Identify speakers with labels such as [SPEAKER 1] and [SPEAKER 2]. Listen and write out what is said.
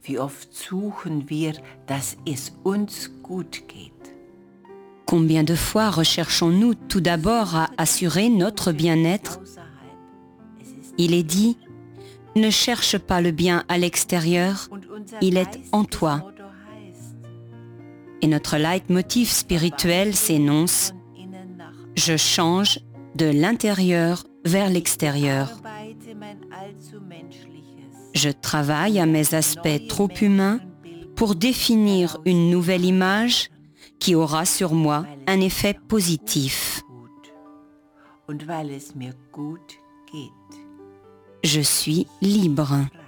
[SPEAKER 1] Wie oft suchen wir, dass es uns gut geht.
[SPEAKER 2] Combien de fois recherchons-nous tout d'abord à assurer notre bien-être? Il est dit, ne cherche pas le bien à l'extérieur, il est en toi. Et notre leitmotiv spirituel s'énonce, je change de l'intérieur vers l'extérieur. Je travaille à mes aspects trop humains pour définir une nouvelle image qui aura sur moi un effet positif. Je suis libre.